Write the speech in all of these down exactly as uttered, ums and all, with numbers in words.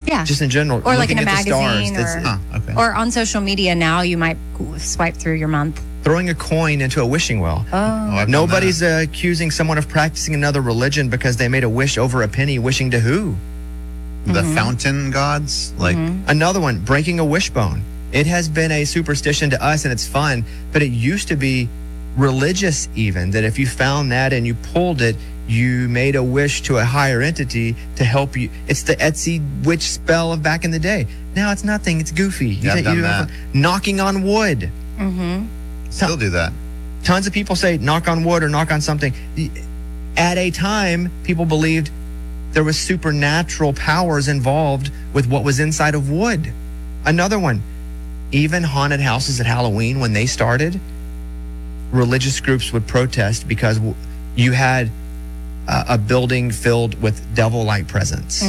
Yeah. Just in general. Or like looking in a at the magazine stars. or, That's- Oh, okay. or on social media now, you might swipe through your month. throwing a coin into a wishing well. Oh. Oh, I've done Nobody's that. uh, accusing someone of practicing another religion because they made a wish over a penny. Wishing to who? the fountain gods. Like, Another one, breaking a wishbone. It has been a superstition to us and it's fun, but it used to be religious even, that if you found that and you pulled it, you made a wish to a higher entity to help you. It's the Etsy witch spell of back in the day. Now it's nothing. It's goofy. You Yeah, I've think- done you- that. Knocking on wood. still do that. Tons of people say knock on wood or knock on something. At a time, people believed there was supernatural powers involved with what was inside of wood. Another one, even haunted houses at Halloween, when they started, religious groups would protest because w- you had a, a building filled with devil-like presence,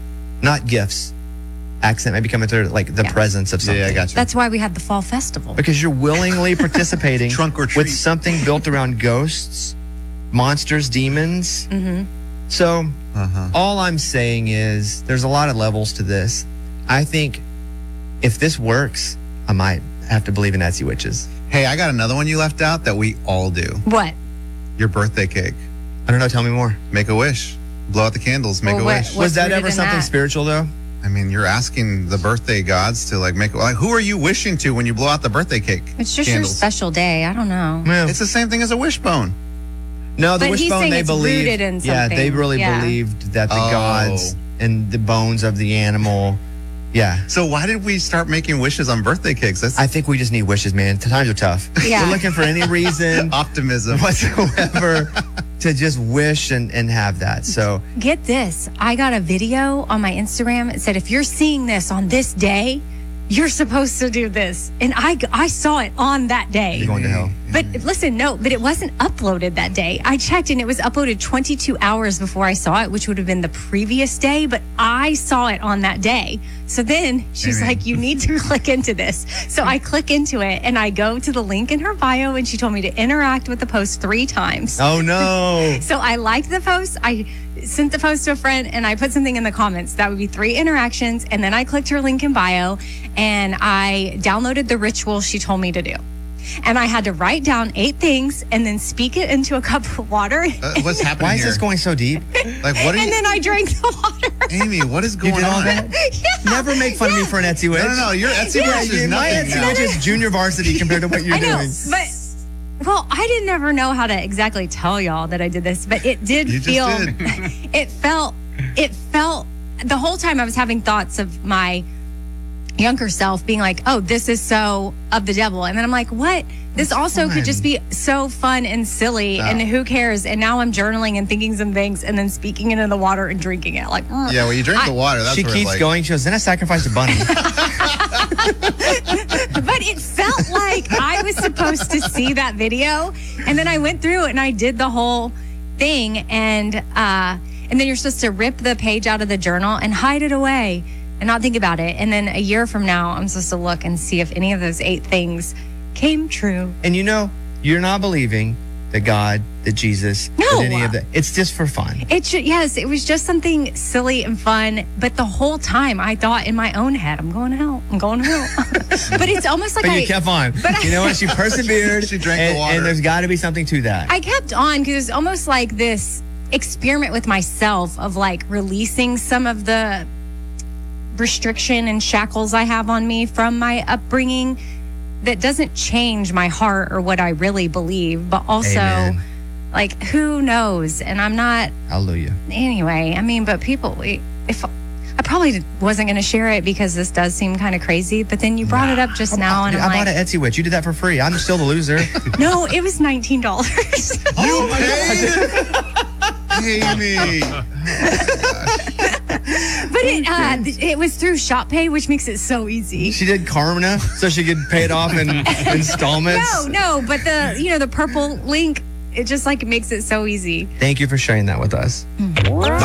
not gifts. Accent maybe coming through, like the Yeah. presence of Yeah, something. yeah, I got you. That's why we had the fall festival. Because you're willingly participating Trunk or treat. with something built around ghosts, monsters, demons. Mm-hmm. So Uh-huh. all I'm saying is there's a lot of levels to this. I think if this works, I might have to believe in Etsy witches. Hey, I got another one you left out that we all do. What? Your birthday cake. I don't know. Tell me more. Make a wish. Blow out the candles. Make Well, a what- wish. what- Was that rooted ever in something that? spiritual though? I mean, you're asking the birthday gods to like make. Like, who are you wishing to when you blow out the birthday cake? It's just Candles. your special day. I don't know. Yeah. It's the same thing as a wishbone. No, the But he's wishbone saying they it's believed. rooted in yeah, they something. really Yeah. believed that the Oh. gods and the bones of the animal. Yeah. So why did we start making wishes on birthday cakes? That's I think we just need wishes, man. The times are tough. Yeah. We're looking for any reason optimism. whatsoever to just wish and, and have that. So Get this. I got a video on my Instagram. It said, if you're seeing this on this day, you're supposed to do this. And I, I saw it on that day. you're going to hell. But listen, no, but it wasn't uploaded that day. I checked and it was uploaded twenty-two hours before I saw it, which would have been the previous day, but I saw it on that day. So then she's Amy. like, you need to click into this. So I click into it and I go to the link in her bio and she told me to interact with the post three times. Oh no. So I liked the post. I sent the post to a friend and I put something in the comments. That would be three interactions. And then I clicked her link in bio and I downloaded the ritual she told me to do. And I had to write down eight things and then speak it into a cup of water. Uh, what's happening Why is here? this going so deep? Like, what are And you, then I drank the water. Amy? What is You going did all on? that? Yeah. Never make fun of me for an Etsy witch. No, no, no. Your Etsy Yeah, wish is You- my nothing Etsy now. witch is junior varsity compared to what you're I know, doing. but well, I didn't ever know how to exactly tell y'all that I did this, but it did You just feel did. it felt it felt the whole time I was having thoughts of my younger self being like, oh, this is so of the devil. And then I'm like, what? This also fun. could just be so fun and silly No. and who cares? And now I'm journaling and thinking some things and then speaking it in the water and drinking it. Like, mm. Yeah, well, you drink I- the water. That's She where, keeps like, going. She goes, then I sacrificed a bunny. But it felt like I was supposed to see that video. And then I went through and I did the whole thing. And uh, and then you're supposed to rip the page out of the journal and hide it away and not think about it. And then a year from now, I'm supposed to look and see if any of those eight things came true. And you know, you're not believing that God, that Jesus, No. that any of that. It's just for fun. It should, yes, it was just something silly and fun. But the whole time I thought in my own head, I'm going to hell. I'm going to hell. But it's almost like But I, you kept on. but I- you know what? She persevered. She drank the and, water. And there's got to be something to that. I kept on because it's almost like this experiment with myself of like releasing some of the restriction and shackles I have on me from my upbringing that doesn't change my heart or what I really believe, but also Amen. like who knows? And I'm not Hallelujah. anyway. I mean, but people, we- if I probably wasn't going to share it because this does seem kind of crazy, but then you brought it up just now, and I I'm bought like, an Etsy witch. You did that for free. I'm still the loser. no, it was nineteen dollars. You paid? Amy. But it uh, it was through Shop Pay, which makes it so easy. She did Karma so she could pay it off in installments. No, no, but the you know the purple link, it just like makes it so easy. Thank you for sharing that with us.